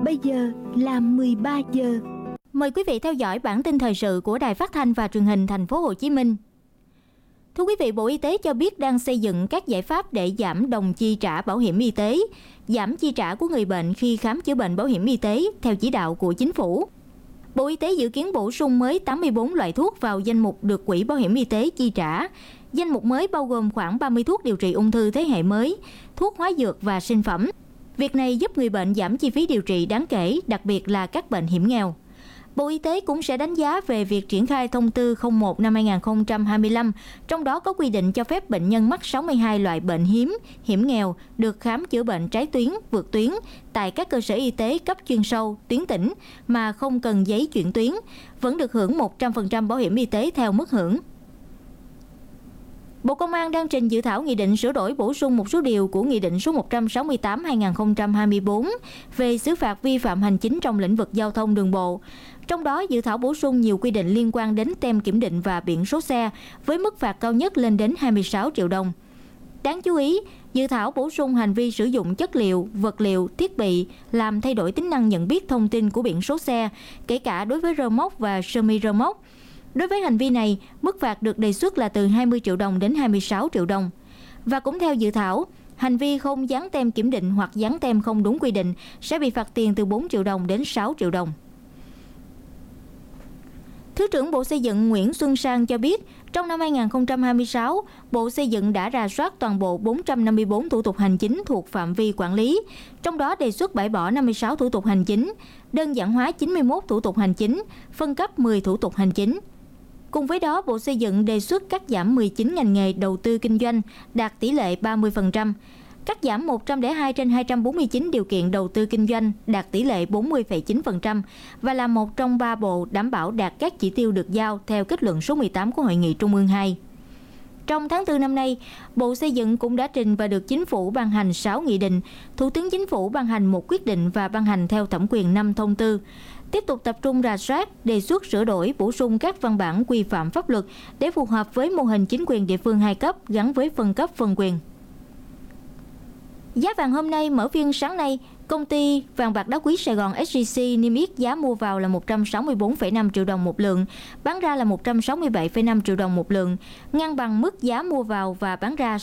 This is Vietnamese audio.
Bây giờ là 13 giờ. Mời quý vị theo dõi bản tin thời sự của Đài Phát thanh và Truyền hình Thành phố Hồ Chí Minh. Thưa quý vị, Bộ Y tế cho biết đang xây dựng các giải pháp để giảm đồng chi trả bảo hiểm y tế, giảm chi trả của người bệnh khi khám chữa bệnh bảo hiểm y tế theo chỉ đạo của Chính phủ. Bộ Y tế dự kiến bổ sung mới 84 loại thuốc vào danh mục được Quỹ Bảo hiểm Y tế chi trả. Danh mục mới bao gồm khoảng 30 thuốc điều trị ung thư thế hệ mới, thuốc hóa dược và sinh phẩm. Việc này giúp người bệnh giảm chi phí điều trị đáng kể, đặc biệt là các bệnh hiểm nghèo. Bộ Y tế cũng sẽ đánh giá về việc triển khai thông tư 01 năm 2025, trong đó có quy định cho phép bệnh nhân mắc 62 loại bệnh hiếm, hiểm nghèo được khám chữa bệnh trái tuyến, vượt tuyến tại các cơ sở y tế cấp chuyên sâu, tuyến tỉnh mà không cần giấy chuyển tuyến, vẫn được hưởng 100% bảo hiểm y tế theo mức hưởng. Bộ Công an đang trình dự thảo nghị định sửa đổi bổ sung một số điều của Nghị định số 168/2024 về xử phạt vi phạm hành chính trong lĩnh vực giao thông đường bộ. Trong đó, dự thảo bổ sung nhiều quy định liên quan đến tem kiểm định và biển số xe với mức phạt cao nhất lên đến 26 triệu đồng. Đáng chú ý, dự thảo bổ sung hành vi sử dụng chất liệu, vật liệu, thiết bị làm thay đổi tính năng nhận biết thông tin của biển số xe, kể cả đối với rơ móc và sơ-mi rơ móc. Đối với hành vi này, mức phạt được đề xuất là từ 20 triệu đồng đến 26 triệu đồng. Và cũng theo dự thảo, hành vi không dán tem kiểm định hoặc dán tem không đúng quy định sẽ bị phạt tiền từ 4 triệu đồng đến 6 triệu đồng. Thứ trưởng Bộ Xây dựng Nguyễn Xuân Sang cho biết, trong năm 2026, Bộ Xây dựng đã rà soát toàn bộ 454 thủ tục hành chính thuộc phạm vi quản lý, trong đó đề xuất bãi bỏ 56 thủ tục hành chính, đơn giản hóa 91 thủ tục hành chính, phân cấp 10 thủ tục hành chính. Cùng với đó, Bộ Xây dựng đề xuất cắt giảm 19 ngành nghề đầu tư kinh doanh đạt tỷ lệ 30%, cắt giảm 102 trên 249 điều kiện đầu tư kinh doanh đạt tỷ lệ 40,9% và là một trong 3 bộ đảm bảo đạt các chỉ tiêu được giao theo kết luận số 18 của Hội nghị Trung ương 2. Trong tháng 4 năm nay, Bộ Xây dựng cũng đã trình và được Chính phủ ban hành 6 nghị định, Thủ tướng Chính phủ ban hành 1 quyết định và ban hành theo thẩm quyền 5 thông tư. Tiếp tục tập trung rà soát, đề xuất sửa đổi, bổ sung các văn bản quy phạm pháp luật để phù hợp với mô hình chính quyền địa phương 2 cấp gắn với phân cấp phân quyền. Giá vàng hôm nay mở phiên sáng nay, công ty vàng bạc đá quý Sài Gòn SJC niêm yết giá mua vào là 164,5 triệu đồng một lượng, bán ra là 167,5 triệu đồng một lượng, ngang bằng mức giá mua vào và bán ra